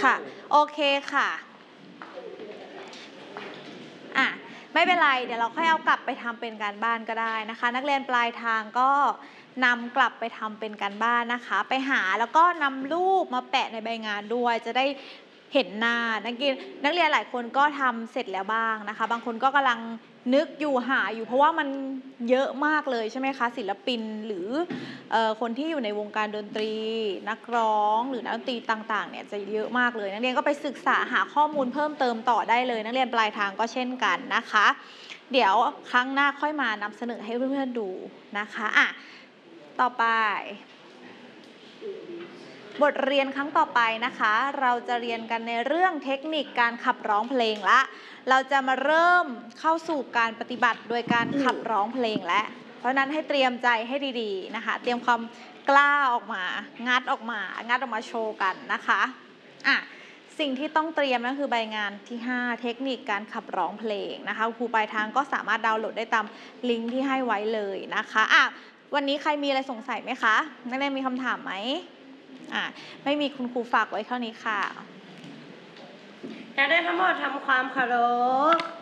ค่ะโอเคค่ะไม่เป็นไรเดี๋ยวเราค่อยเอากลับไปทำเป็นการบ้านก็ได้นะคะนักเรียนปลายทางก็นำกลับไปทำเป็นการบ้านนะคะไปหาแล้วก็นำรูปมาแปะในใบงานด้วยจะได้เห็นหน้านักเรียนหลายคนก็ทำเสร็จแล้วบ้างนะคะบางคนก็กำลังนึกอยู่หาอยู่เพราะว่ามันเยอะมากเลยใช่ไหมคะศิลปินหรือคนที่อยู่ในวงการดนตรีนักร้องหรือนักดนตรีต่างๆเนี่ยจะเยอะมากเลยนักเรียนก็ไปศึกษาหาข้อมูลเพิ่มเติมต่อได้เลยนักเรียนปลายทางก็เช่นกันนะคะเดี๋ยวครั้งหน้าค่อยมานำเสนอให้เพื่อนๆดูนะคะต่อไปบทเรียนครั้งต่อไปนะคะเราจะเรียนกันในเรื่องเทคนิคการขับร้องเพลงละเราจะมาเริ่มเข้าสู่การปฏิบัติโดยการขับร้องเพลงและเพราะนั้นให้เตรียมใจให้ดีๆนะคะเตรียมความกล้าออกมางัดออกมาโชว์กันนะคะสิ่งที่ต้องเตรียมนั่นคือใบงานที่5เทคนิคการขับร้องเพลงนะคะครูปลายทางก็สามารถดาวน์โหลดได้ตามลิงก์ที่ให้ไว้เลยนะคะวันนี้ใครมีอะไรสงสัยไหมคะนักเรียนมีคำถามไหมไม่มีคุณครูฝากไว้เท่านี้ค่ะนักเรียนทั้งหมดทำความเคารพ